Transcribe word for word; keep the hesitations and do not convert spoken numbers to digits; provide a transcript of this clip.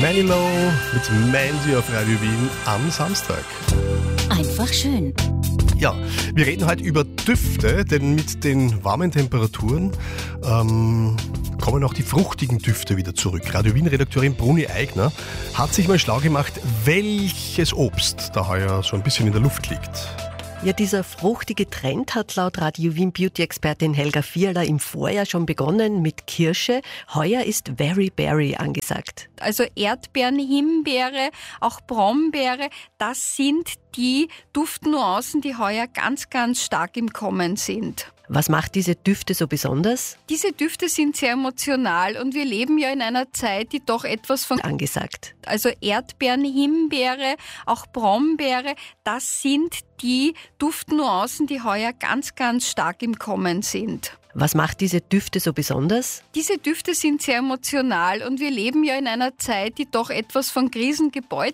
Manilow mit Mandy auf Radio Wien am Samstag. Einfach schön. Ja, wir reden heute über Düfte, denn mit den warmen Temperaturen ähm, kommen auch die fruchtigen Düfte wieder zurück. Radio Wien-Redakteurin Bruni Eigner hat sich mal schlau gemacht, welches Obst da heuer so ein bisschen in der Luft liegt. Ja, dieser fruchtige Trend hat laut Radio Wien Beauty-Expertin Helga Fiala im Vorjahr schon begonnen mit Kirsche. Heuer ist Very Berry angesagt. Also Erdbeeren, Himbeere, auch Brombeere, das sind die Duftnuancen, die heuer ganz, ganz stark im Kommen sind. Was macht diese Düfte so besonders? Diese Düfte sind sehr emotional und wir leben ja in einer Zeit, die doch etwas von Angesagt. Also Erdbeeren, Himbeere, auch Brombeere, das sind die Duftnuancen, die heuer ganz, ganz stark im Kommen sind. Was macht diese Düfte so besonders? Diese Düfte sind sehr emotional und wir leben ja in einer Zeit, die doch etwas von Krisen gebeutelt